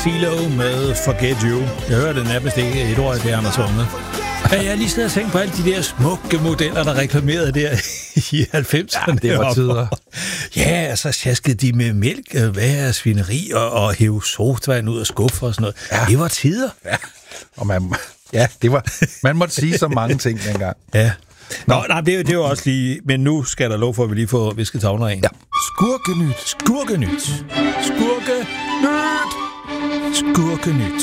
CeeLo med Forget You. Jeg hører det nærmest ikke et ord af det, han har sunget. Jeg har lige siddet og tænkt på alle de der smukke modeller, der reklamerede der i 90'erne. Ja, det var tider. Ja, så sjaskede de med mælk, svineri og hæve sodavand ud af skuffer og sådan noget. Ja. Det var tider. Ja, og man måtte sige så mange ting dengang. Ja. Nej, det er jo også lige... Men nu skal der lov for, at vi lige får visket tavler ind. Ja. Skurkenyt. Skurkenyt. Skurkenyt.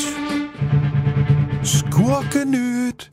Skurkenyt.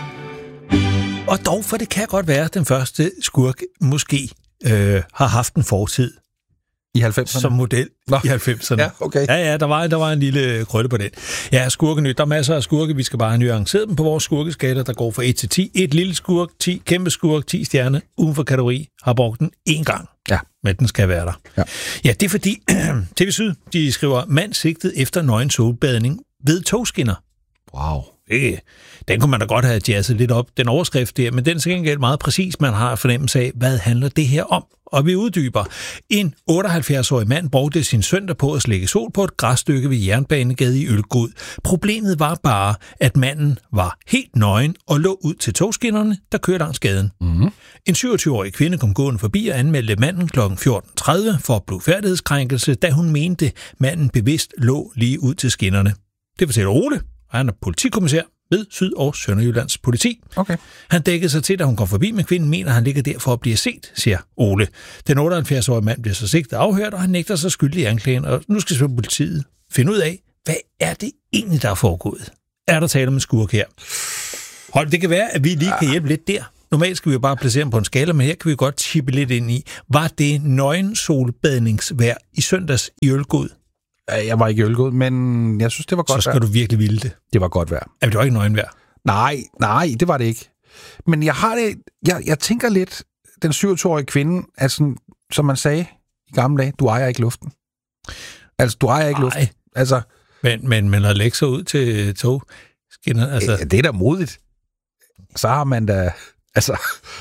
Og dog, for det kan godt være, at den første skurk måske har haft en fortid. I 90'erne? Som model i 90'erne. Ja, okay. Ja, der var en lille krølle på den. Ja, skurkenyt. Der er masser af skurke. Vi skal bare have nuanceret dem på vores skurkeskala, der går fra 1 til 10. Et lille skurk, 10 kæmpe skurk, 10 stjerner. Uden for kategori har brugt den én gang. Ja. Men den skal være der. Ja, det er fordi TV Syd, de skriver, mand sigtet efter nøgen solbadning ved togskinner. Wow. Den kunne man da godt have jazzet lidt op, den overskrift der, men den er til gengæld meget præcis, man har fornemmelse af, hvad handler det her om? Og vi uddyber. En 78-årig mand brugte sin søndag på at slække sol på et græsstykke ved Jernbanegade i Ølgod. Problemet var bare, at manden var helt nøgen og lå ud til togskinnerne, der kørte langs gaden. Mm-hmm. En 27-årig kvinde kom gående forbi og anmeldte manden kl. 14.30 for blufærdighedskrænkelse, da hun mente, manden bevidst lå lige ud til skinnerne. Det fortæller Ole, og han er politikommissær ved Syd- og Sønderjyllands politi. Okay. Han dækkede sig til, da hun kom forbi, men kvinden mener, at han ligger der for at blive set, siger Ole. Den 78-årige mand bliver så sigtet afhørt, og han nægter sig skyldig i anklagen, og nu skal så politiet finde ud af, hvad er det egentlig, der er foregået? Er der tale om en skurk her? Hold, det kan være, at vi lige kan hjælpe lidt der. Normalt skal vi jo bare placere dem på en skala, men her kan vi godt chippe lidt ind i. Var det nøgen solbadningsvejr i søndags i Ølgod? Jeg var ikke i Ølgod, men jeg synes, det var godt vejr. Så skal du virkelig ville det. Det var godt vejr. Det var ikke nøgenvejr? Nej, det var det ikke. Men jeg tænker lidt, den 27-årige kvinde, altså, som man sagde i gamle dage, du ejer ikke luften. Altså, du ejer ikke luften. Altså, men at lægge sig ud til togskinner, altså... Det er da modigt. Så har man da... Altså...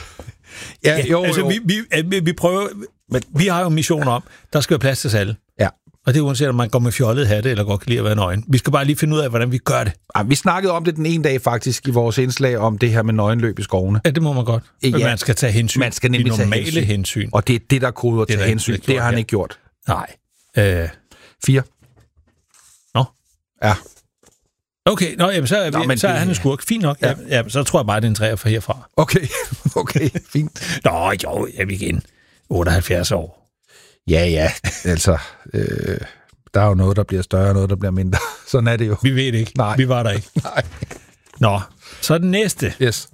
Jo. Vi prøver... Men vi har jo en mission om, der skal være plads til alle. Ja. Og det er uanset, om man går med fjollet hatte, eller godt kan lide at være nøgen. Vi skal bare lige finde ud af, hvordan vi gør det. Ja, vi snakkede om det den ene dag faktisk i vores indslag om det her med nøgenløb i skovene. Ja, det må man godt. Men man skal tage hensyn. Man skal nemlig tage normale hensyn. Og det er det, der koder til hensyn. Det har han ikke gjort. Nej. 4. Nå. Ja. Okay, jamen, så er han en skurk. Fint nok. Ja, så tror jeg bare, det er en 3 for herfra. Okay, fint. Igen. 78 år. Ja, altså, der er jo noget, der bliver større, og noget, der bliver mindre. Sådan er det jo. Vi ved det ikke. Nej. Vi var der ikke. Nej. Nå, så den næste. Yes.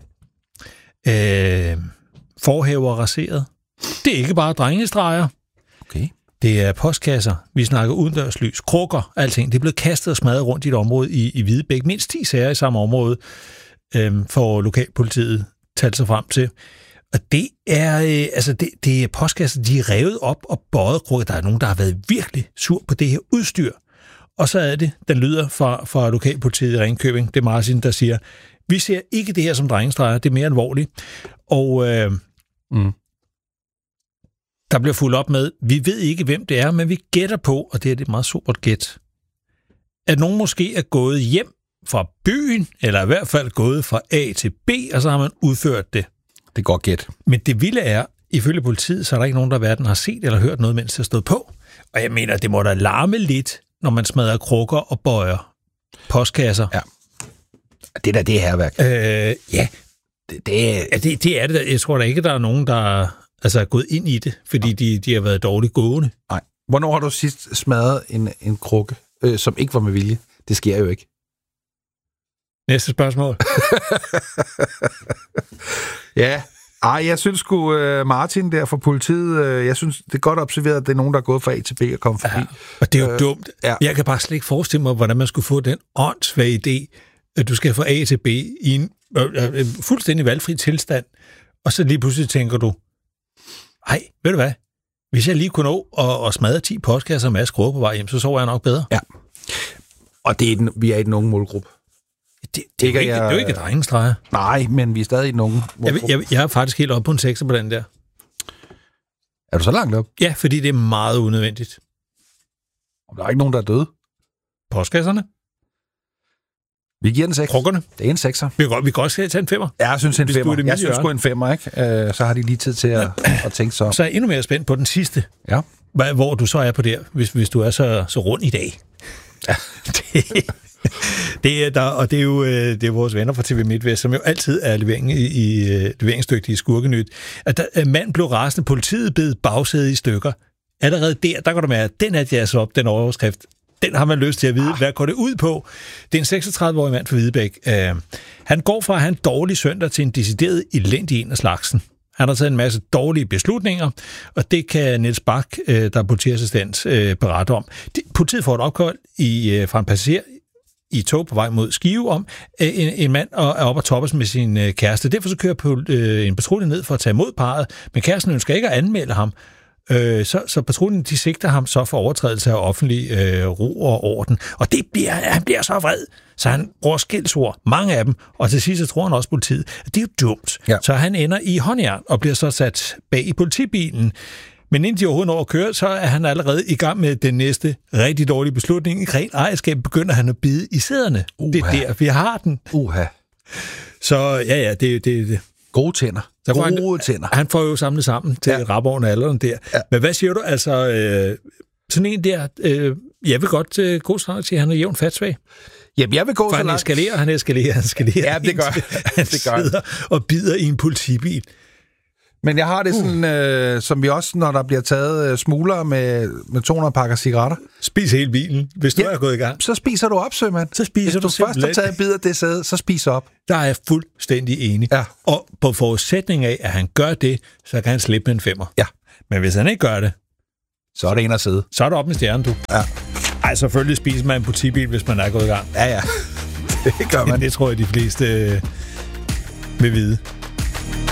Forhæver raseret. Det er ikke bare drengestreger. Okay. Det er postkasser. Vi snakker udendørslys, krukker, alting. Det er blevet kastet og smadret rundt i et område i Hvidebæk. Mindst 10 sager i samme område for lokalpolitiet talt sig frem til. Og det er, det er postkasser, de er revet op og bøjet krukker. Der er nogen, der har været virkelig sur på det her udstyr. Og så er det, den lyder fra lokalpolitiet i Ringkøbing. Det er Martin, der siger, vi ser ikke det her som drengestreger, det er mere alvorligt. Og der bliver fuldt op med, vi ved ikke, hvem det er, men vi gætter på, og det er et meget supert gæt, at nogen måske er gået hjem fra byen, eller i hvert fald gået fra A til B, og så har man udført det. Det går gæt. Men det vilde er, ifølge politiet, så er der ikke nogen, der hverken har set eller hørt noget, mens det har stået på. Og jeg mener, det må da larme lidt, når man smadrer krukker og bøjer postkasser. Ja. Det er hærværk. Ja. Det er det. Jeg tror da ikke, der er nogen, der er gået ind i det, fordi de har været dårligt gående. Nej. Hvornår har du sidst smadret en krukke, som ikke var med vilje? Det sker jo ikke. Næste spørgsmål. Ja. Jeg synes sgu Martin der fra politiet, jeg synes, det er godt observeret, at det er nogen, der er gået fra A til B og kommet forbi. Ja, og det er jo dumt. Ja. Jeg kan bare slet ikke forestille mig, hvordan man skulle få den åndssvage idé, at du skal fra A til B i en fuldstændig valgfri tilstand, og så lige pludselig tænker du, ej, ved du hvad? Hvis jeg lige kunne nå at smadre 10 postkasser og masse krukker på vej hjem, så sover jeg nok bedre. Ja. Og vi er i den unge målgruppe. Det er jo ikke drengestreger. Nej, men vi er stadig i den unge målgruppe. Jeg er faktisk helt oppe på en 6 på den der. Er du så langt op? Ja, fordi det er meget unødvendigt. Der er ikke nogen, der er døde? Postkasserne. Vi giver den 6. Krukkerne. Det er en 6'er. Vi kan også tage en 5'er. Ja, jeg synes en 5'er. Jeg synes sgu en 5'er, ikke? Så har de lige tid til at tænke sig om. Så er jeg endnu mere spændt på den sidste. Ja. Hvor du så er på der, hvis du er så rund i dag. Ja. Det er jo det er vores venner fra TV MidtVest, som jo altid er leveringsdygtige skurkenyt. At mand blev rasende, politiet bed bagsædet i stykker. Allerede der kan du mærke, at den er jazzet op, den overskrift. Den har man lyst til at vide. Hvad går det ud på? Det er en 36-årig mand fra Hvidebæk. Han går fra at have en dårlig søndag til en decideret elendig en af slagsen. Han har taget en masse dårlige beslutninger, og det kan Niels Bak, der er politiassistent, berette om. Politiet får et opkald fra en passager i tog på vej mod Skive om, en mand er oppe og toppes med sin kæreste. Derfor så kører en patrulje ned for at tage imod parret, men kæresten ønsker ikke at anmelde ham. Så patruljen, de sigter ham så for overtrædelse af offentlig ro og orden. Og han bliver så vred, så han bruger skældsord, mange af dem, og til sidst så tror han også politiet. Det er jo dumt. Ja. Så han ender i håndjern og bliver så sat bag i politibilen. Men inden de overhovedet når at køre, så er han allerede i gang med den næste rigtig dårlige beslutning. I ren ejerskab begynder han at bide i sæderne. Det er der, vi har den. Så ja, det gode tænder. Gode tænder. Han får jo samlet sammen til rapåren og alderen der. Ja. Men hvad siger du? Altså, sådan en der, jeg vil godt gå så langt til, at han er jævnt fatsvag. Jamen, jeg vil gå så langt. Han eskalerer. Ja, det gør han. Sidder og bider i en politibil. Men jeg har det sådan, som vi også, når der bliver taget smugler med 200 pakker cigaretter. Spis hele bilen, hvis du er gået i gang. Så spiser du op, sømand. Så spiser hvis du først har taget en bid af det sæde, så spiser op. Der er jeg fuldstændig enig. Ja. Og på forudsætning af, at han gør det, så kan han slippe med en 5'er. Ja. Men hvis han ikke gør det, så er det en at sidde. Så er det op med stjernen, du. Ja. Ej, selvfølgelig spiser man en politibil, hvis man er gået i gang. Ja. Det gør man. Det tror jeg, de fleste vil vide.